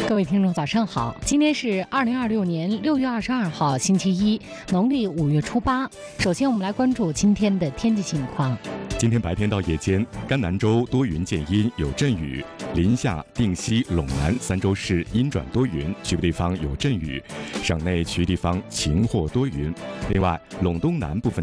各位听众，早上好！今天是2026年6月22号，星期一，农历5月初8。首先，我们来关注今天的天气情况。 今天白天到夜间，甘南州多云见阴，有阵雨；临夏、定西、陇南3州市阴转多云，局部地方有阵雨；省内其余地方晴或多云。另外，陇东南部分